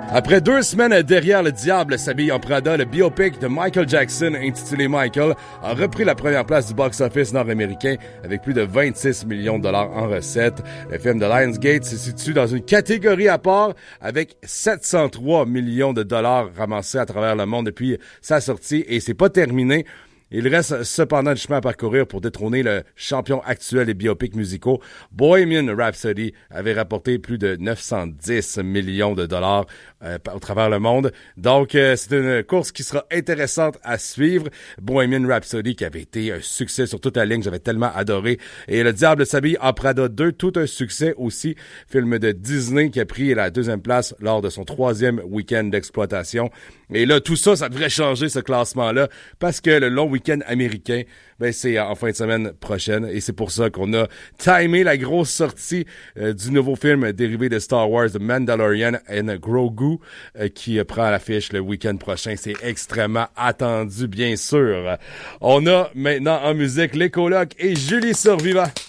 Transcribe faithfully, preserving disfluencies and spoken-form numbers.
Après deux semaines derrière le diable s'habille en Prada, le biopic de Michael Jackson intitulé Michael a repris la première place du box-office nord-américain avec plus de vingt-six millions de dollars en recettes. Le film de Lionsgate se situe dans une catégorie à part avec sept cent trois millions de dollars ramassés à travers le monde depuis sa sortie et c'est pas terminé. Il reste cependant du chemin à parcourir pour détrôner le champion actuel des biopics musicaux. Bohemian Rhapsody avait rapporté plus de neuf cent dix millions de dollars euh, au travers le monde. Donc, euh, c'est une course qui sera intéressante à suivre. Bohemian Rhapsody qui avait été un succès sur toute la ligne, j'avais tellement adoré. Et Le Diable s'habille en Prada deux, tout un succès aussi. Film de Disney qui a pris la deuxième place lors de son troisième week-end d'exploitation. Et là, tout ça, ça devrait changer ce classement-là parce que le long week-end américain, ben c'est en fin de semaine prochaine et c'est pour ça qu'on a timé la grosse sortie euh, du nouveau film dérivé de Star Wars, The Mandalorian and Grogu, euh, qui euh, prend l'affiche le week-end prochain. C'est extrêmement attendu, bien sûr. On a maintenant en musique les colocs et Julie Survivant.